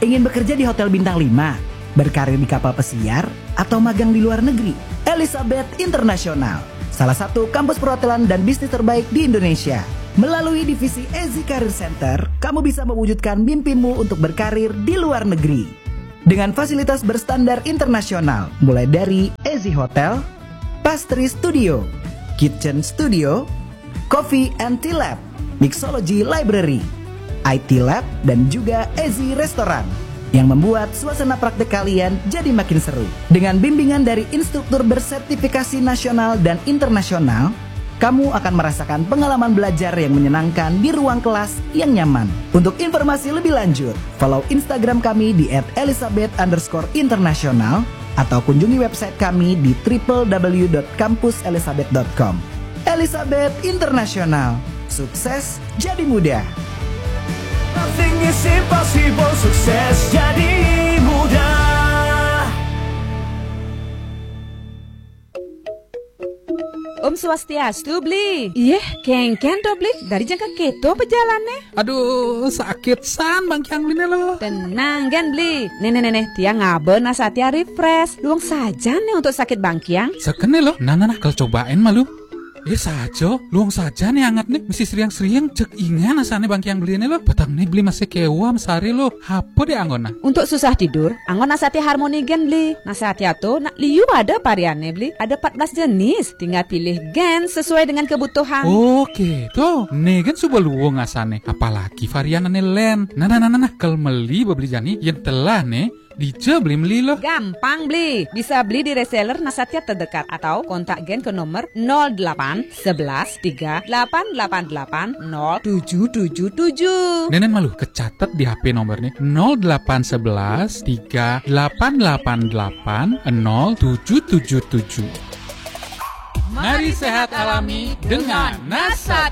Ingin bekerja di hotel bintang 5, berkarir di kapal pesiar, atau magang di luar negeri? Elizabeth International, salah satu kampus perhotelan dan bisnis terbaik di Indonesia. Melalui divisi Ezi Career Center, kamu bisa mewujudkan mimpimu untuk berkarir di luar negeri. Dengan fasilitas berstandar internasional, mulai dari Ezi Hotel, Pastry Studio, Kitchen Studio, Coffee and Tea Lab, Mixology Library, IT Lab, dan juga Ezi Restoran yang membuat suasana praktek kalian jadi makin seru. Dengan bimbingan dari instruktur bersertifikasi nasional dan internasional, kamu akan merasakan pengalaman belajar yang menyenangkan di ruang kelas yang nyaman. Untuk informasi lebih lanjut, follow Instagram kami di @elizabeth_international atau kunjungi website kami di www.campuselizabeth.com. Elizabeth International, sukses jadi mudah. Nothing is impossible, sukses jadi mudah. Om Swastiastu, Bli. Iya, kengken to, Bli. Dari jangka keto pejalannya. Aduh, sakit san Bang Kyang Bli lo. Tenang kan, Bli. Nenek, tiang ngaben nasatia refresh. Luang saja nih untuk sakit Bang Kyang. Sekene lo. Nah, kalau cobain malu. Saja, luang saja nih hangat nih. Mesti seriang cek ingan asane Bang Kyang beli ini lo. Batang nih beli masih kewa mesari lo. Apa deh anggona? Untuk susah tidur, anggon nasati harmoni gen, Bli. Nasati atau nak liu ada variannya, Bli. Ada 14 jenis. Tinggal pilih gen sesuai dengan kebutuhan. Oke, tuh. Nih kan sudah luang asane. Apalagi variannya len. Nah. Kalau beli beli jani yang telah nih. Dija beli lo. Gampang, Bli. Bisa beli di reseller Nasatya terdekat atau kontak gen ke nomor 08 11 3888 0777. Nenen malu kecatat di HP nomornya 0811 3888 0777. Mari sehat alami dengan Nasatya.